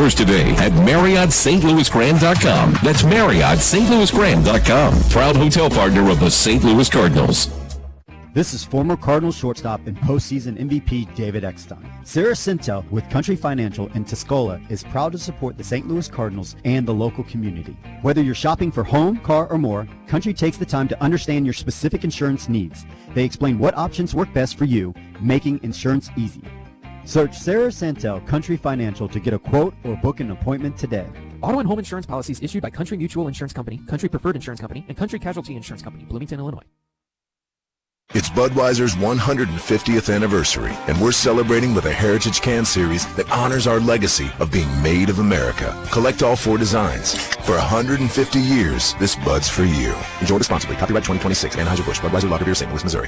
yours today at MarriottSt.LouisGrand.com. That's MarriottSt.LouisGrand.com. Proud hotel partner of the St. Louis Cardinals. This is former Cardinals shortstop and postseason MVP David Eckstein. Sarah Sintel with Country Financial in Tuscola is proud to support the St. Louis Cardinals and the local community. Whether you're shopping for home, car, or more, Country takes the time to understand your specific insurance needs. They explain what options work best for you, making insurance easy. Search Sarah Sintel Country Financial to get a quote or book an appointment today. Auto and home insurance policies issued by Country Mutual Insurance Company, Country Preferred Insurance Company, and Country Casualty Insurance Company, Bloomington, Illinois. It's Budweiser's 150th anniversary, and we're celebrating with a Heritage Can Series that honors our legacy of being made of America. Collect all 4 designs. For 150 years, this Bud's for you. Enjoy responsibly. Copyright 2026. Anheuser-Busch. Budweiser Lager Beer, St. Louis, Missouri.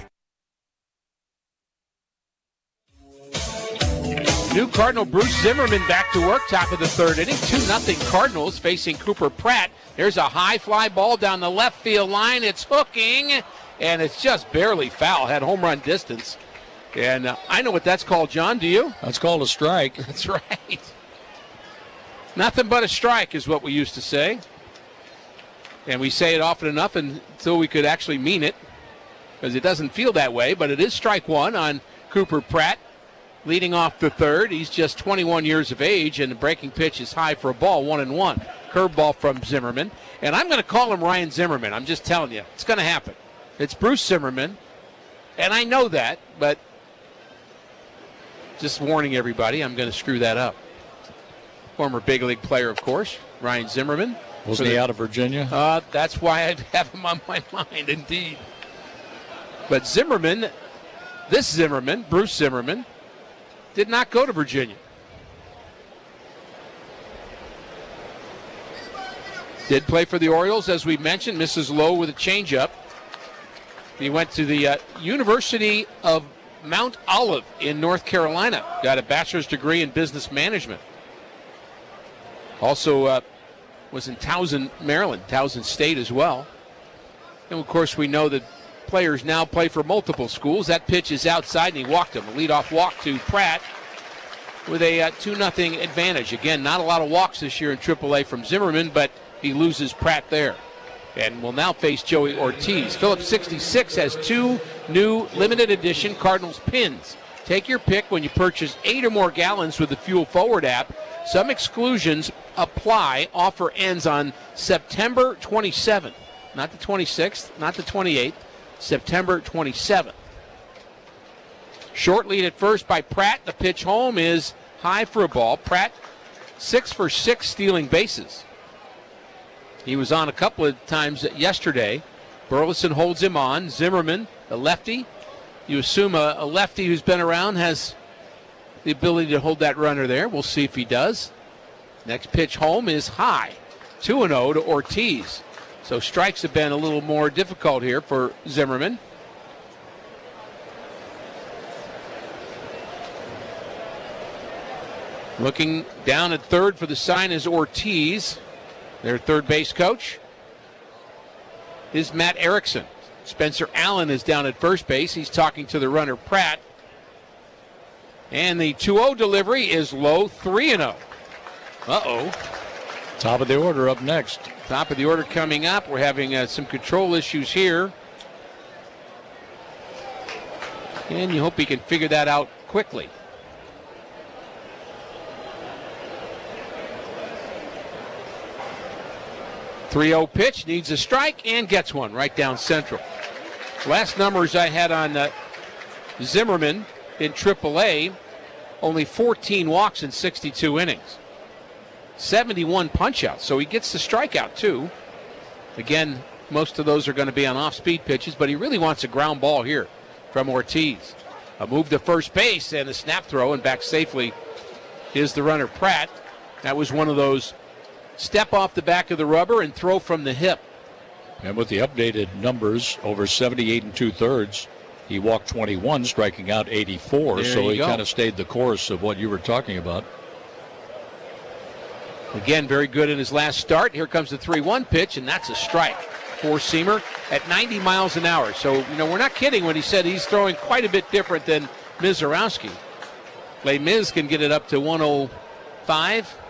New Cardinal Bruce Zimmerman back to work, top of the 3rd inning. 2-0 Cardinals facing Cooper Pratt. There's a high fly ball down the left field line. It's hooking. And it's just barely foul, had home run distance. And I know what that's called, John, do you? That's called a strike. That's right. Nothing but a strike is what we used to say. And we say it often enough until we could actually mean it, because it doesn't feel that way. But it is strike 1 on Cooper Pratt, leading off the 3rd. He's just 21 years of age, and the breaking pitch is high for a ball, 1-1. Curveball from Zimmerman. And I'm going to call him Ryan Zimmerman. I'm just telling you, it's going to happen. It's Bruce Zimmerman, and I know that, but just warning everybody, I'm going to screw that up. Former big league player, of course, Ryan Zimmerman. Wasn't he out of Virginia? That's why I have him on my mind, indeed. But Zimmerman, this Zimmerman, Bruce Zimmerman, did not go to Virginia. Did play for the Orioles, as we mentioned, misses low with a changeup. He went to the University of Mount Olive in North Carolina. Got a bachelor's degree in business management. Also was in Towson, Maryland, Towson State as well. And, of course, we know that players now play for multiple schools. That pitch is outside, and he walked him. A leadoff walk to Pratt with a 2-0 advantage. Again, not a lot of walks this year in AAA from Zimmerman, but he loses Pratt there. And will now face Joey Ortiz. Phillips 66 has 2 new limited edition Cardinals pins. Take your pick when you purchase 8 or more gallons with the Fuel Forward app. Some exclusions apply. Offer ends on September 27th. Not the 26th, not the 28th. September 27th. Short lead at first by Pratt. The pitch home is high for a ball. Pratt 6 for 6 stealing bases. He was on a couple of times yesterday. Burleson holds him on. Zimmerman, the lefty. You assume a lefty who's been around has the ability to hold that runner there. We'll see if he does. Next pitch home is high. 2-0 to Ortiz. So strikes have been a little more difficult here for Zimmerman. Looking down at third for the sign is Ortiz. Their third base coach is Matt Erickson. Spencer Allen is down at first base. He's talking to the runner Pratt. And the 2-0 delivery is low, 3-0. Uh-oh. Top of the order up next. Top of the order coming up. We're having some control issues here. And you hope he can figure that out quickly. .30 pitch, needs a strike, and gets one right down central. Last numbers I had on Zimmerman in AAA, only 14 walks in 62 innings. 71 punch-outs, so he gets the strikeout too. Again, most of those are going to be on off-speed pitches, but he really wants a ground ball here from Ortiz. A move to first base and a snap throw, and back safely is the runner Pratt. That was one of those step off the back of the rubber and throw from the hip. And with the updated numbers, over 78 2/3, he walked 21, striking out 84. So he kind of stayed the course of what you were talking about. Again, very good in his last start. Here comes the 3-1 pitch, and that's a strike. Four-seamer at 90 miles an hour. So, we're not kidding when he said he's throwing quite a bit different than Mizorowski. Les Mis can get it up to 105.